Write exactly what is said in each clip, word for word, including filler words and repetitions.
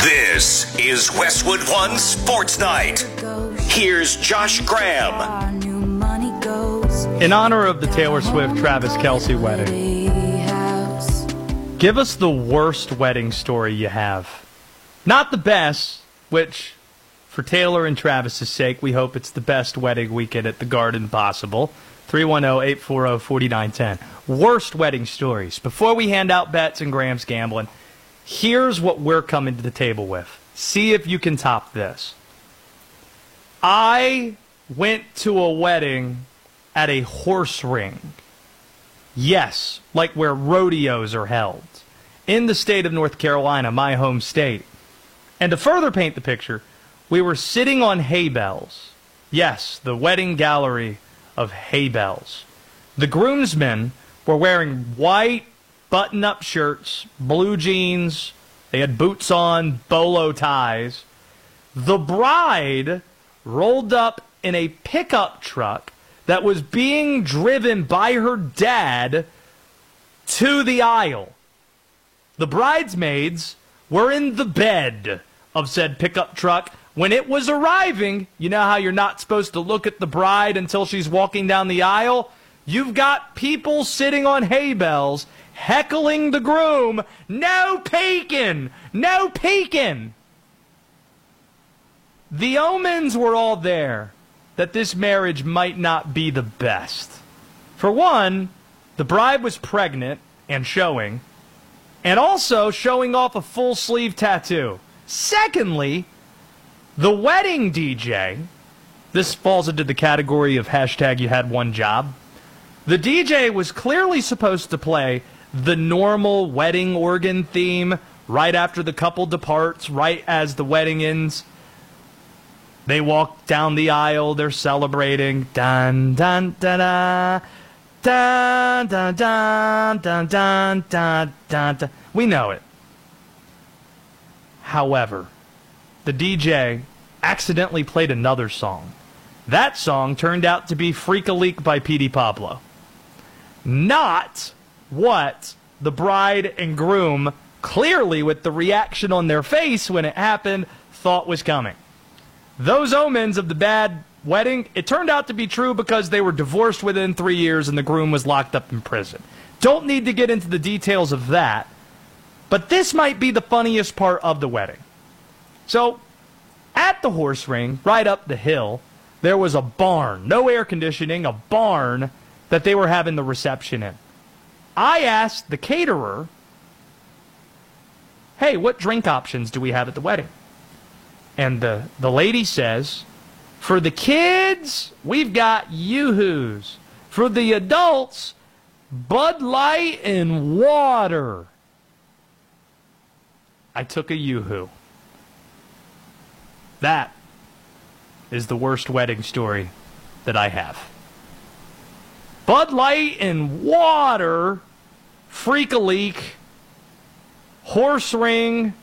This is Westwood One Sports Night. Here's Josh Graham. In honor of the Taylor Swift-Travis Kelce wedding, give us the worst wedding story you have. Not the best, which, for Taylor and Travis's sake, we hope it's the best wedding weekend at the Garden possible. three one zero, eight four zero, four nine one zero. Worst wedding stories. Before we hand out bets and Graham's gambling, here's what we're coming to the table with. See if you can top this. I went to a wedding at a horse ring. Yes, like where rodeos are held. In the state of North Carolina, my home state. And to further paint the picture, we were sitting on hay bales. Yes, the wedding gallery of hay bales. The groomsmen were wearing white button-up shirts, blue jeans. They had boots on, bolo ties. The bride rolled up in a pickup truck that was being driven by her dad to the aisle. The bridesmaids were in the bed of said pickup truck. When it was arriving, you know how you're not supposed to look at the bride until she's walking down the aisle? You've got people sitting on hay bales heckling the groom, "No peeking! No peeking!" The omens were all there that this marriage might not be the best. For one, the bride was pregnant and showing, and also showing off a full sleeve tattoo. Secondly, the wedding D J, this falls into the category of hashtag you had one job. The D J was clearly supposed to play the normal wedding organ theme right after the couple departs, right as the wedding ends. They walk down the aisle, they're celebrating. Dun, dun, da, da. Dun, dun, dun, dun, dun, dun, dun, dun. We know it. However, the D J accidentally played another song. That song turned out to be Freak a Leak by Petey Pablo. Not what the bride and groom, clearly with the reaction on their face when it happened, thought was coming. Those omens of the bad wedding, it turned out to be true because they were divorced within three years and the groom was locked up in prison. Don't need to get into the details of that, but this might be the funniest part of the wedding. So, at the horse ring, right up the hill, there was a barn, no air conditioning, a barn that they were having the reception in. I asked the caterer, "Hey, what drink options do we have at the wedding?" And the, the lady says, "For the kids, we've got Yoo-Hoos. For the adults, Bud Light and water." I took a Yoo-Hoo. That is the worst wedding story that I have. Bud Light and water, Freak a Leak, horse ring,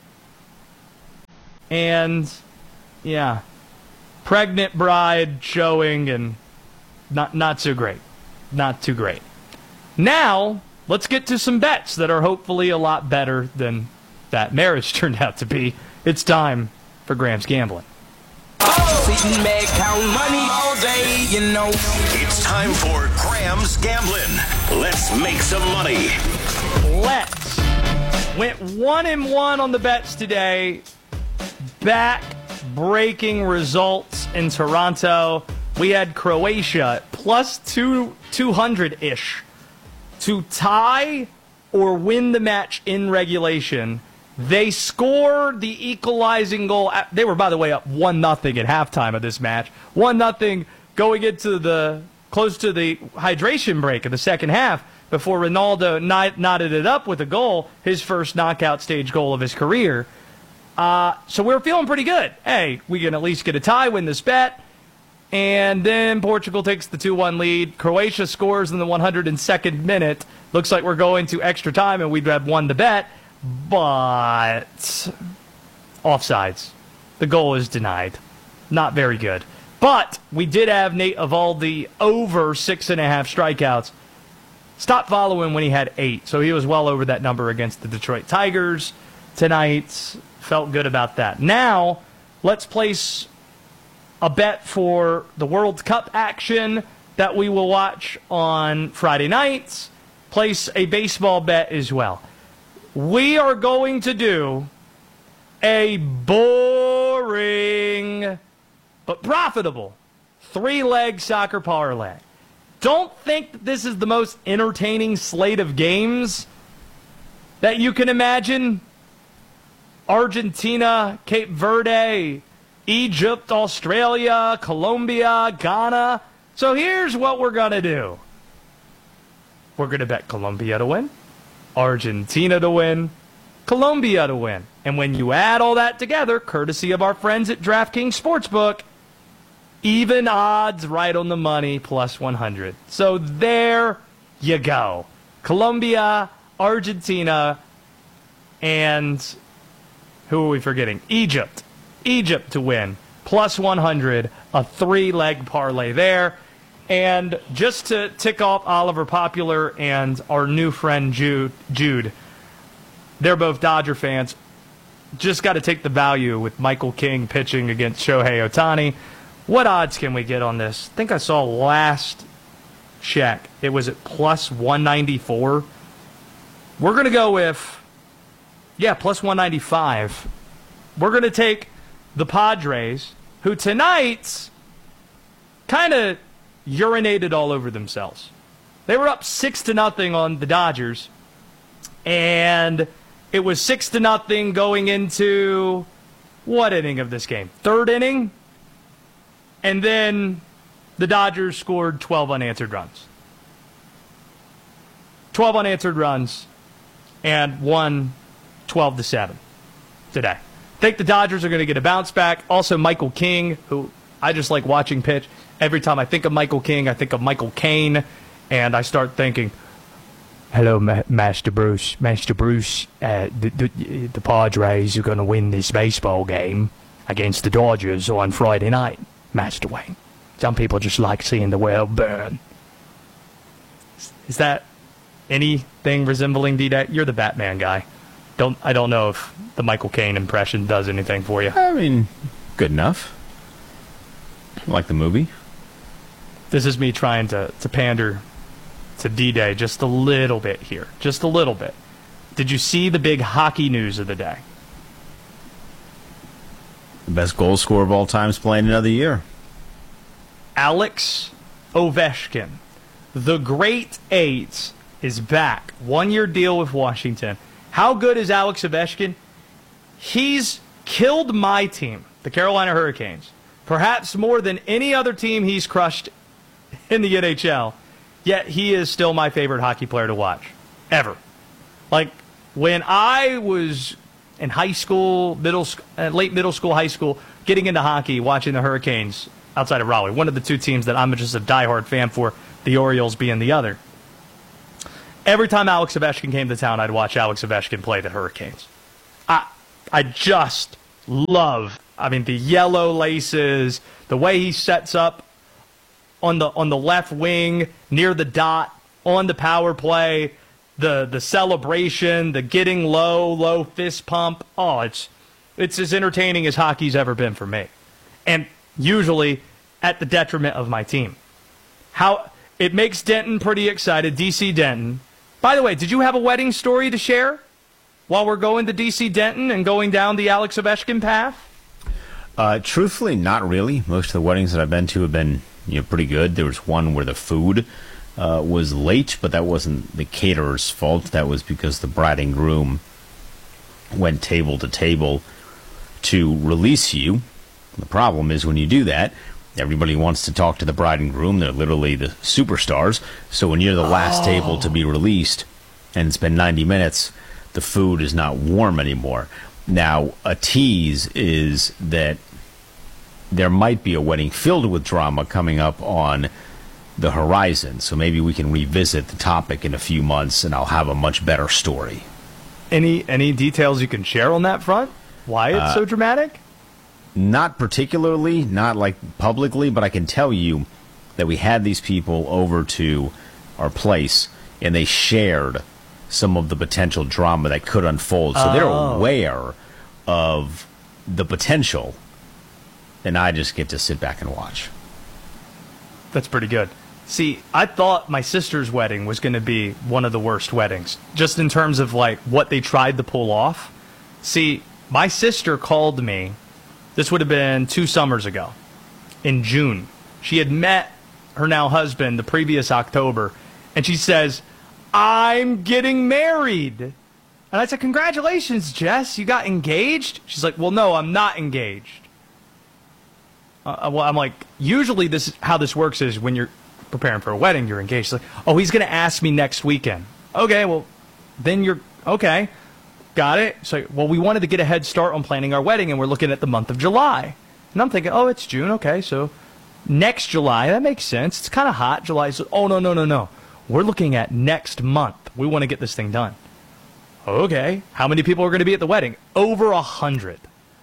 and, yeah, pregnant bride showing, and not not so great. Not too great. Now, let's get to some bets that are hopefully a lot better than that marriage turned out to be. It's time for Graham's Gambling. Sitting back, count money all day, you know. It's time for Graham's Gambling. Let's make some money. Let's went one and one on the bets today. Back-breaking results in Toronto. We had Croatia plus two two hundred ish to tie or win the match in regulation. They scored the equalizing goal. They were, by the way, up one nothing at halftime of this match. one nothing going into the close to the hydration break of the second half before Ronaldo knotted it up with a goal, his first knockout stage goal of his career. Uh, so we were feeling pretty good. Hey, we can at least get a tie, win this bet. And then Portugal takes the two one lead. Croatia scores in the one hundred second minute. Looks like we're going to extra time and we'd have won the bet. But offsides. The goal is denied. Not very good. But we did have Nate Eovaldi over six and a half strikeouts. Stopped following when he had eight. So he was well over that number against the Detroit Tigers tonight. Felt good about that. Now, let's place a bet for the World Cup action that we will watch on Friday nights. Place a baseball bet as well. We are going to do a boring but profitable three-leg soccer parlay. Don't think that this is the most entertaining slate of games that you can imagine. Argentina, Cape Verde, Egypt, Australia, Colombia, Ghana. So here's what we're going to do. We're going to bet Colombia to win, Argentina to win, Colombia to win. And when you add all that together, courtesy of our friends at DraftKings Sportsbook, even odds right on the money, plus one hundred. So there you go. Colombia, Argentina, and who are we forgetting? Egypt. Egypt to win, plus one hundred, a three-leg parlay there. And just to tick off Oliver Popular and our new friend Jude, Jude, they're both Dodger fans. Just got to take the value with Michael King pitching against Shohei Ohtani. What odds can we get on this? I think I saw last check it was at plus one ninety-four. We're going to go with, yeah, plus one ninety-five. We're going to take the Padres, who tonight kind of urinated all over themselves. They were up six to nothing on the Dodgers, and it was six to nothing going into what inning of this game? Third inning, and then the Dodgers scored twelve unanswered runs. twelve unanswered runs, and won twelve to seven today. I think the Dodgers are going to get a bounce back. Also, Michael King, who I just like watching pitch. Every time I think of Michael King, I think of Michael Caine, and I start thinking, hello, Ma- Master Bruce. Master Bruce, uh, the, the, the Padres are going to win this baseball game against the Dodgers on Friday night, Master Wayne. Some people just like seeing the world burn. Is that anything resembling D-Day? You're the Batman guy. Don't I don't know if the Michael Caine impression does anything for you. I mean, good enough. I like the movie. This is me trying to, to pander to D-Day just a little bit here. Just a little bit. Did you see the big hockey news of the day? The best goal scorer of all time is playing another year. Alex Ovechkin, the Great Eight, is back. One-year deal with Washington. How good is Alex Ovechkin? He's killed my team, the Carolina Hurricanes, perhaps more than any other team he's crushed in the N H L. Yet he is still my favorite hockey player to watch, ever. Like, when I was in high school, middle, uh, late middle school, high school, getting into hockey, watching the Hurricanes outside of Raleigh, one of the two teams that I'm just a diehard fan for, the Orioles being the other. Every time Alex Ovechkin came to town, I'd watch Alex Ovechkin play the Hurricanes. I, I just love, I mean, the yellow laces, the way he sets up on the on the left wing, near the dot, on the power play, the the celebration, the getting low, low fist pump. Oh, it's it's as entertaining as hockey's ever been for me. And usually at the detriment of my team. How it makes Denton pretty excited, D C Denton. By the way, did you have a wedding story to share while we're going to D C Denton and going down the Alex Ovechkin path? Uh, truthfully, not really. Most of the weddings that I've been to have been, you know, pretty good. There was one where the food uh, was late, but that wasn't the caterer's fault. That was because the bride and groom went table to table to release you. The problem is when you do that, everybody wants to talk to the bride and groom. They're literally the superstars. So when you're the last oh. table to be released, and it's been ninety minutes, the food is not warm anymore. Now, a tease is that there might be a wedding filled with drama coming up on the horizon. So maybe we can revisit the topic in a few months, and I'll have a much better story. Any any details you can share on that front? Why it's uh, so dramatic? Not particularly, not like publicly, but I can tell you that we had these people over to our place, and they shared some of the potential drama that could unfold. So oh. they're aware of the potential, and I just get to sit back and watch. That's pretty good. See, I thought my sister's wedding was going to be one of the worst weddings, just in terms of like what they tried to pull off. See, my sister called me, this would have been two summers ago, in June. She had met her now husband the previous October, and she says, I'm getting married. And I said, congratulations, Jess, you got engaged? She's like, well, no, I'm not engaged. Uh, well, I'm like, usually this is how this works is when you're preparing for a wedding, you're engaged. She's like, oh, he's going to ask me next weekend. Okay, well, then you're, okay, got it. So, well, we wanted to get a head start on planning our wedding, and we're looking at the month of July. And I'm thinking, oh, it's June, okay, so next July, that makes sense. It's kind of hot, July. So, oh, no, no, no, no. We're looking at next month. We want to get this thing done. Okay, how many people are going to be at the wedding? Over a hundred.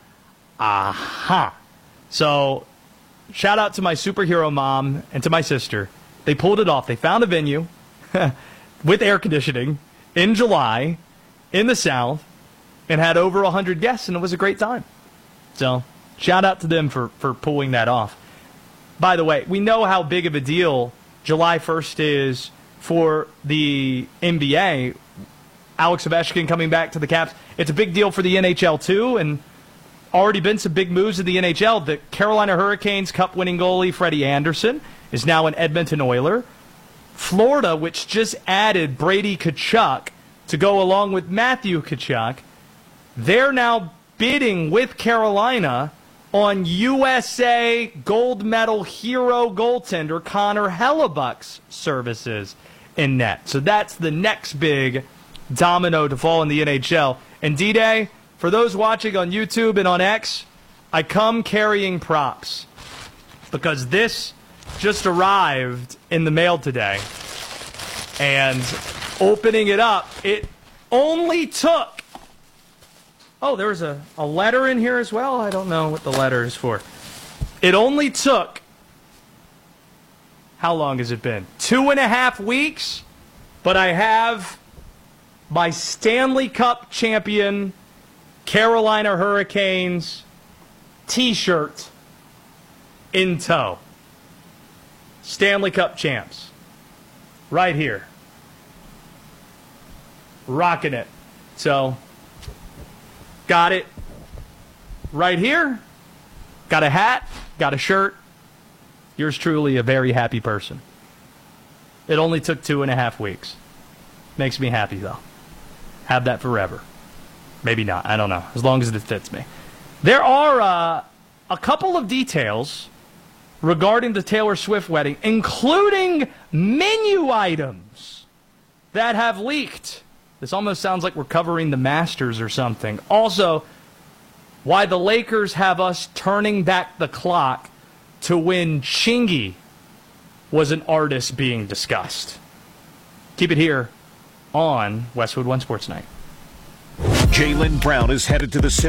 Aha. So, shout out to my superhero mom and to my sister. They pulled it off. They found a venue with air conditioning in July in the South and had over a hundred guests, and it was a great time. So, shout out to them for, for pulling that off. By the way, we know how big of a deal July first is for the N B A. Alex Ovechkin coming back to the Caps. It's a big deal for the N H L, too, and already been some big moves in the N H L. The Carolina Hurricanes Cup-winning goalie Freddie Anderson is now an Edmonton Oiler. Florida, which just added Brady Tkachuk to go along with Matthew Tkachuk, they're now bidding with Carolina on U S A gold medal hero goaltender Connor Hellebuck's services in net. So that's the next big domino to fall in the N H L. And D-Day, for those watching on YouTube and on X, I come carrying props because this just arrived in the mail today. And opening it up, it only took... Oh, there's a, a letter in here as well? I don't know what the letter is for. It only took... How long has it been? Two and a half weeks? But I have my Stanley Cup champion Carolina Hurricanes t-shirt in tow. Stanley Cup champs. Right here. Rocking it. So, got it right here. Got a hat. Got a shirt. Yours truly, a very happy person. It only took two and a half weeks. Makes me happy, though. Have that forever. Maybe not. I don't know. As long as it fits me. There are uh, a couple of details regarding the Taylor Swift wedding, including menu items that have leaked. This almost sounds like we're covering the Masters or something. Also, why the Lakers have us turning back the clock to when Chingy was an artist being discussed. Keep it here on Westwood One Sports Night. Jaylen Brown is headed to the city.